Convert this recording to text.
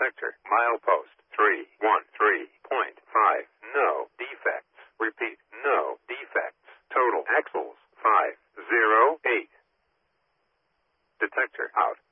Detector. Milepost 313.5. No defects. Repeat. No defects. Total axles 508. Detector out.